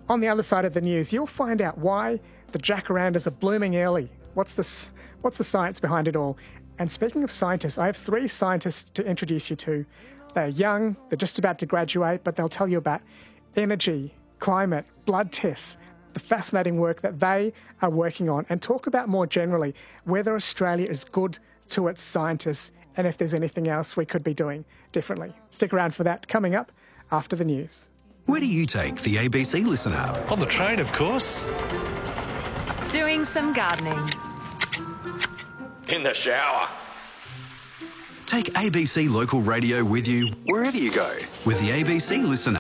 On the other side of the news, you'll find out why the jacarandas are blooming early. What's the science behind it all? And speaking of scientists, I have 3 scientists to introduce you to. They're young, they're just about to graduate, but they'll tell you about energy, climate, blood tests, the fascinating work that they are working on, and talk about more generally whether Australia is good to its scientists and if there's anything else we could be doing differently. Stick around for that coming up after the news. Where do you take the ABC Listen app? On the train, of course. Doing some gardening. In the shower. Take ABC Local Radio with you wherever you go with the ABC Listen app.